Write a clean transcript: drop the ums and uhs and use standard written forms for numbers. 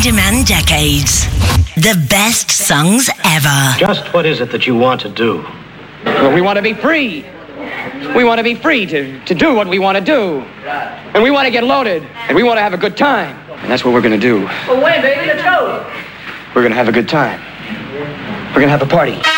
demand decades. The best songs ever. Just what is it that you want to do? Well, we want to be free. We want to be free to do what we want to do. And we want to get loaded. And we want to have a good time. And that's what we're going to do. Well, wait, baby, let's go. We're going to have a good time. We're going to have a party.